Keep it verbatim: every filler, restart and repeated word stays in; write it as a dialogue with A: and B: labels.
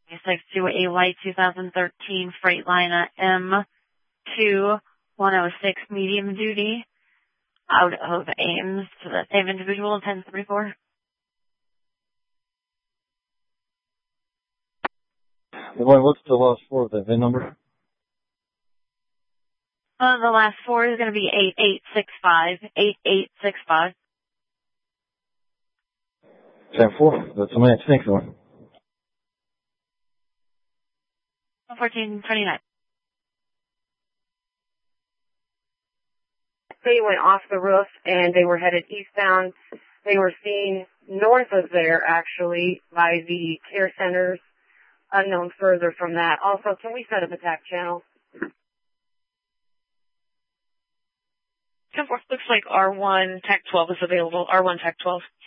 A: six to a light two thousand thirteen Freightliner M two one oh six medium duty out of Ames to the same individual, ten thirty-four.
B: What's the last four of that V I N number?
A: Uh, the last four is going to be eight eight six five. eight eight six five.
B: ten four. That's a match. Thanks, Lauren.
A: fourteen twenty-nine.
C: They went off the roof and they were headed eastbound. They were seen north of there, actually, by the care centers, unknown further from that. Also, can we set up a T A C channel?
A: ten four. Looks like R one T A C twelve is available. R one T A C twelve.